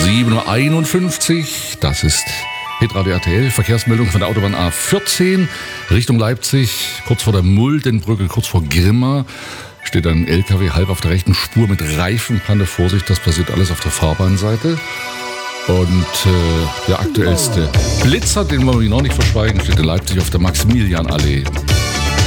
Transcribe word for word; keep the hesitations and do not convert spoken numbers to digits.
sieben Uhr einundfünfzig, das ist Hitradio R T L, Verkehrsmeldung von der Autobahn A vierzehn, Richtung Leipzig, kurz vor der Muldenbrücke, kurz vor Grimma, steht ein L K W halb auf der rechten Spur mit Reifenpanne. Vorsicht, das passiert alles auf der Fahrbahnseite. Und äh, der aktuellste Blitzer, den wollen wir noch nicht verschweigen, steht in Leipzig auf der Maximilianallee.